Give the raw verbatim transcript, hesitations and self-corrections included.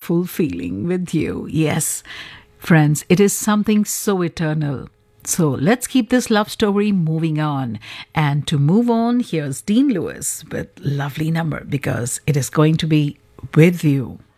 wonderful feeling with you. Yes, friends, it is something so eternal. So let's keep this love story moving on. And to move on, here's Dean Lewis with Lovely Number, because it is going to be with you.